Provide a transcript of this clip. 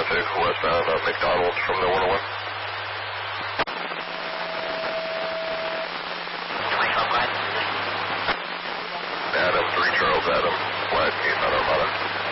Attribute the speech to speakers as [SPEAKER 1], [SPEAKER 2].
[SPEAKER 1] traffic westbound McDonald's from the 101.
[SPEAKER 2] 25 flat.
[SPEAKER 1] Adam, 3 Charles Adam, flat 8 Armada.